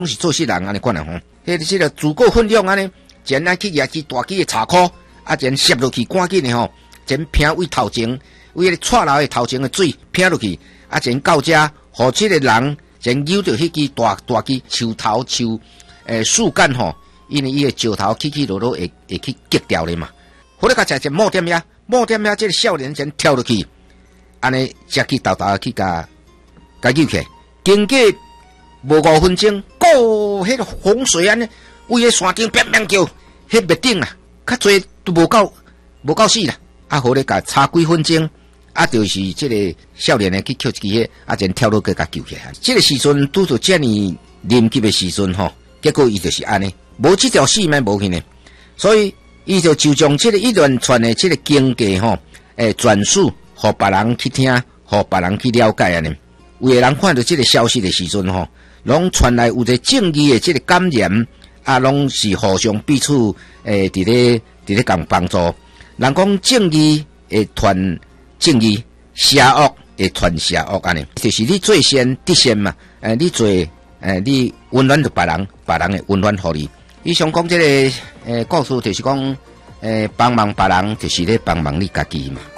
拢是做事人安尼款啊吼。迄个自告奋勇安尼，前咱去举支大支的茶箍，啊前摄落去赶紧的吼，前拼为头前，为迄个掣楼的头前的水拼落去，啊前到遮，互即个人前扭着迄支大支树头树树干吼，因为伊的石头起落落会去割掉咧嘛。后来甲食一冒点遐，即个少年前跳落去，安尼才去豆去甲救起来，经过无5分钟，迄个洪水安尼，为迄山顶乒乒叫，迄灭顶啊，较侪都无够死啦。啊，后来甲差几分钟，啊，就是即个少年呢去捡一支啊，前跳落去甲救起来。即个时阵拄着遮尔临急的时阵吼，结果伊就是安尼，无即条性命无去呢，所以伊就将即个一连串的即个经过吼，转述，互别人去听，互别人去了解安尼。有个人看到即个消息的时阵吼，拢传来有一个正义的即个感染，啊，拢是互相彼此伫咧共帮助。人讲正义会传正义，邪恶会传邪恶安尼，就是你做善得善嘛。你做你温暖着别人，别人会温暖互你。以上讲即个故事就是讲帮忙别人，就是咧帮忙你家己嘛。